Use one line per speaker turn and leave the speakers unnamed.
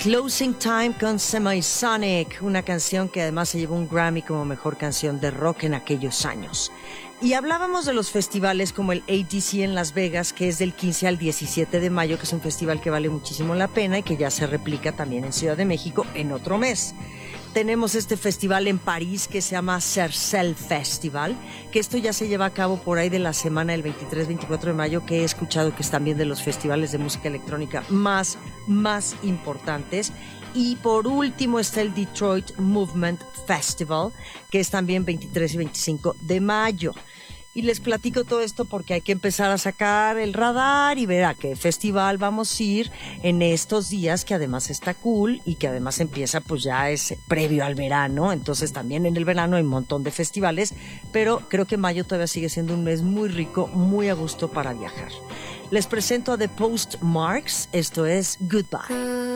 Closing Time con Semisonic, una canción que además se llevó un Grammy como mejor canción de rock en aquellos años. Y hablábamos de los festivales como el ATC en Las Vegas, que es del 15 al 17 de mayo, que es un festival que vale muchísimo la pena y que ya se replica también en Ciudad de México en otro mes. Tenemos este festival en París que se llama Cercel Festival, que esto ya se lleva a cabo por ahí de la semana del 23-24 de mayo, que he escuchado que es también de los festivales de música electrónica más importantes. Y por último está el Detroit Movement Festival, que es también 23 y 25 de mayo. Y les platico todo esto porque hay que empezar a sacar el radar y ver a qué festival vamos a ir en estos días, que además está cool y que además empieza pues ya es previo al verano. Entonces también en el verano hay un montón de festivales, pero creo que mayo todavía sigue siendo un mes muy rico, muy a gusto para viajar. Les presento a The Postmarks, esto es Goodbye.